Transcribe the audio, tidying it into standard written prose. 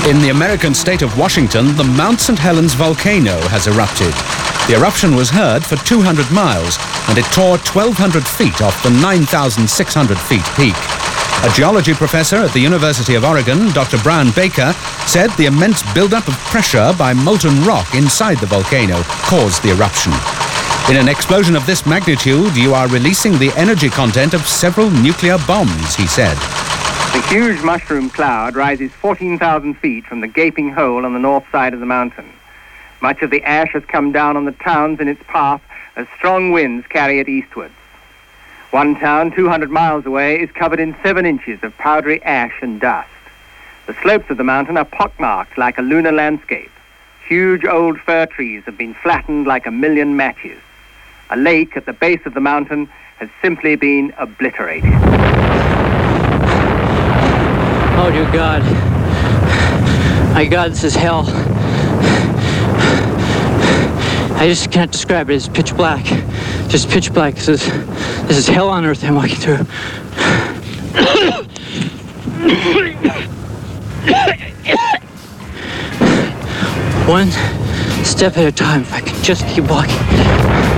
In the American state of Washington, the Mount St. Helens volcano has erupted. The eruption was heard for 200 miles, and it tore 1,200 feet off the 9,600 feet peak. A geology professor at the University of Oregon, Dr. Brian Baker, said the immense buildup of pressure by molten rock inside the volcano caused the eruption. In an explosion of this magnitude, you are releasing the energy content of several nuclear bombs, he said. The huge mushroom cloud rises 14,000 feet from the gaping hole on the north side of the mountain. Much of the ash has come down on the towns in its path as strong winds carry it eastwards. One town 200 miles away is covered in 7 inches of powdery ash and dust. The slopes of the mountain are pockmarked like a lunar landscape. Huge old fir trees have been flattened like a million matches. A lake at the base of the mountain has simply been obliterated. Oh, dear God. My God, this is hell. I just can't describe it. It's pitch black. Just pitch black. This is hell on earth I'm walking through. One step at a time, if I can just keep walking.